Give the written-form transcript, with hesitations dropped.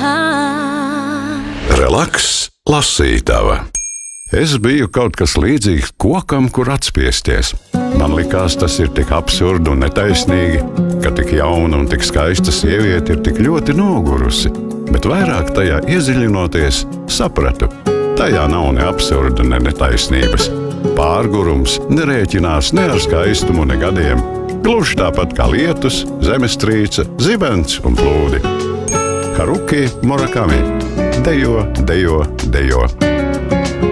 Relaks, lasītava. Es biju kaut kas līdzīgs kokam, kur atspiesties. Man likās, tas ir tik absurdi un netaisnīgi, ka tik jauna un tik skaista sieviete ir tik ļoti nogurusi. Bet vairāk tajā iedziļinoties, sapratu, tajā nav ne absurda, ne netaisnības. Pārgurums nerēķinās ne ar skaistumu, ne gadiem. Gluži tāpat kā lietus, zemestrīce, zibens un plūdi. Haruki Murakami. Dejo, dejo, dejo.